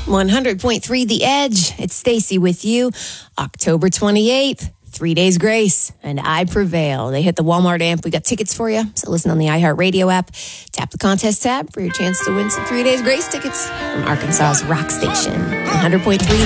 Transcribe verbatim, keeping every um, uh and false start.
one hundred point three The Edge. It's Stacy with you. October twenty-eighth. Three Days Grace and I Prevail. They hit the Walmart amp. We got tickets for you. So listen on the iHeartRadio app. Tap the contest tab for your chance to win some Three Days Grace tickets from Arkansas's Rock Station. one hundred point three